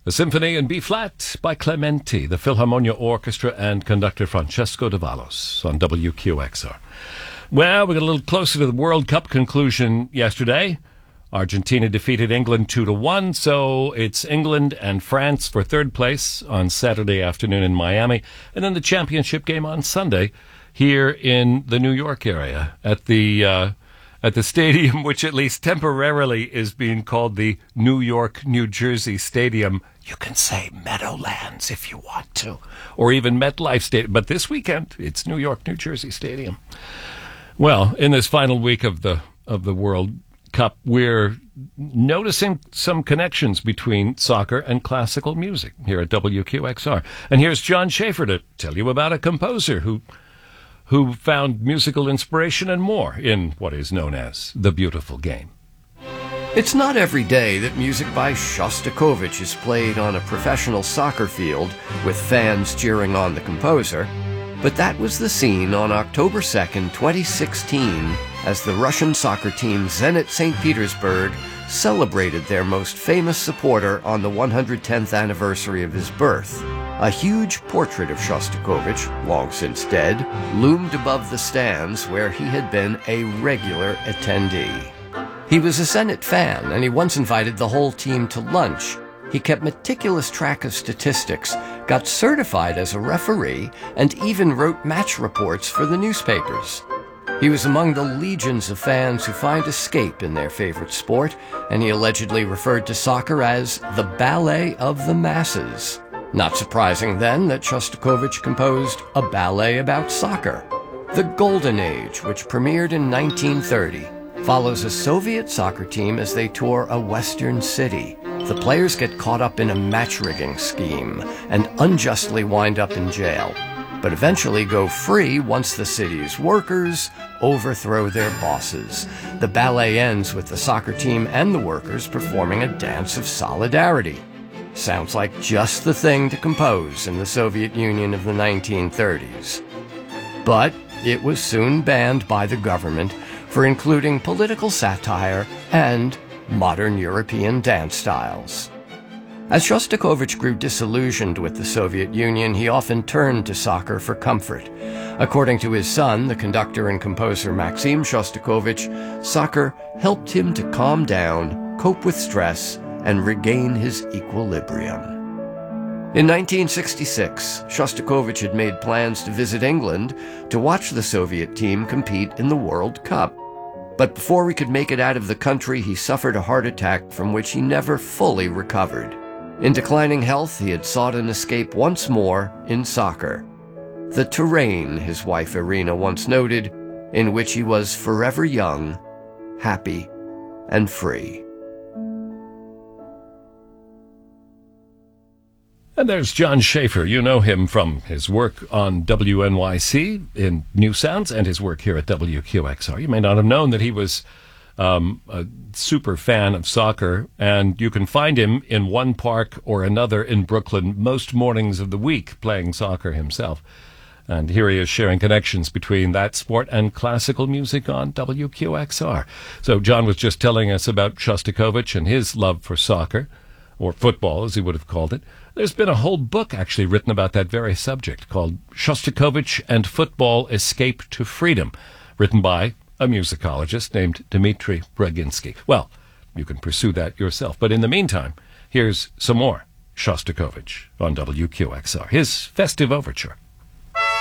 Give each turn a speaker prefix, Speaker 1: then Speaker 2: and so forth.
Speaker 1: A symphony in B-flat by Clementi, the Philharmonia Orchestra, and conductor Francesco D'Avalos on WQXR. Well, we got a little closer to the World Cup conclusion yesterday. Argentina defeated England 2-1, so it's England and France for third place on Saturday afternoon in Miami, and then the championship game on Sunday here in the New York area at the stadium, which at least temporarily is being called the New York, New Jersey Stadium. You can say Meadowlands if you want to, or even MetLife Stadium, but this weekend it's New York, New Jersey Stadium. Well, in this final week of the World Cup, we're noticing some connections between soccer and classical music here at WQXR. And here's John Schaefer to tell you about a composer who found musical inspiration and more in what is known as the beautiful game.
Speaker 2: It's not every day that music by Shostakovich is played on a professional soccer field with fans cheering on the composer, but that was the scene on October 2nd, 2016, as the Russian soccer team Zenit St. Petersburg celebrated their most famous supporter on the 110th anniversary of his birth. A huge portrait of Shostakovich, long since dead, loomed above the stands where he had been a regular attendee. He was a Zenit fan, and he once invited the whole team to lunch. He kept meticulous track of statistics, got certified as a referee, and even wrote match reports for the newspapers. He was among the legions of fans who find escape in their favorite sport, and he allegedly referred to soccer as the ballet of the masses. Not surprising, then, that Shostakovich composed a ballet about soccer. The Golden Age, which premiered in 1930, follows a Soviet soccer team as they tour a western city. The players get caught up in a match-rigging scheme and unjustly wind up in jail, but eventually go free once the city's workers overthrow their bosses. The ballet ends with the soccer team and the workers performing a dance of solidarity. Sounds like just the thing to compose in the Soviet Union of the 1930s. But it was soon banned by the government for including political satire and modern European dance styles. As Shostakovich grew disillusioned with the Soviet Union, he often turned to soccer for comfort. According to his son, the conductor and composer Maxim Shostakovich, soccer helped him to calm down, cope with stress, and regain his equilibrium. In 1966, Shostakovich had made plans to visit England to watch the Soviet team compete in the World Cup. But before he could make it out of the country, he suffered a heart attack from which he never fully recovered. In declining health, he had sought an escape once more in soccer. The terrain, his wife Irina once noted, in which he was forever young, happy, and free.
Speaker 1: And there's John Schaefer. You know him from his work on WNYC in New Sounds and his work here at WQXR. You may not have known that he was a super fan of soccer, and you can find him in one park or another in Brooklyn most mornings of the week playing soccer himself. And here he is sharing connections between that sport and classical music on WQXR. So John was just telling us about Shostakovich and his love for soccer, or football as he would have called it. There's been a whole book actually written about that very subject called Shostakovich and Football Escape to Freedom, written by a musicologist named Dmitry Braginsky. Well, you can pursue that yourself. But in the meantime, here's some more Shostakovich on WQXR, his festive overture.